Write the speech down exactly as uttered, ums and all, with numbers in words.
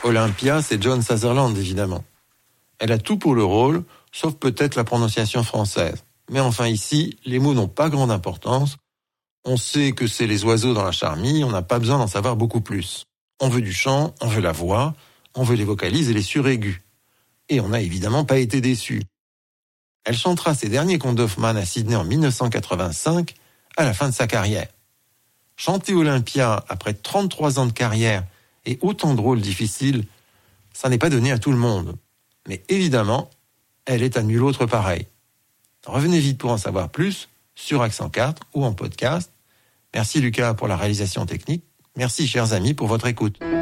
Olympia, c'est John Sutherland, évidemment. Elle a tout pour le rôle, sauf peut-être la prononciation française. Mais enfin ici, les mots n'ont pas grande importance. On sait que c'est les oiseaux dans la charmille, on n'a pas besoin d'en savoir beaucoup plus. On veut du chant, on veut la voix, on veut les vocalises et les suraigus. Et on n'a évidemment pas été déçus. Elle chantera ses derniers contes d'Hoffmann à Sydney en dix-neuf cent quatre-vingt-cinq, à la fin de sa carrière. Chanter Olympia après trente-trois ans de carrière et autant de rôles difficiles, ça n'est pas donné à tout le monde. Mais évidemment, elle est à nul autre pareil. Revenez vite pour en savoir plus sur Accent quatre ou en podcast. Merci Lucas pour la réalisation technique. Merci chers amis pour votre écoute.